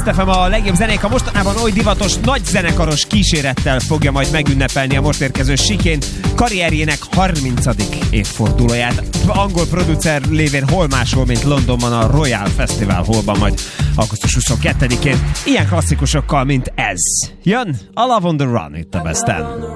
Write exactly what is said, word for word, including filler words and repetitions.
Best ef em a legjobb zenék, a mostanában oly divatos, nagy zenekaros kísérettel fogja majd megünnepelni a most érkező sikén karrierjének harmincadik évfordulóját. Angol producer lévén hol máshol, mint Londonban a Royal Festival Hallban, majd augusztus huszonkettedikén. Ilyen klasszikusokkal, mint ez. Jön a Love on the Run itt a Besten.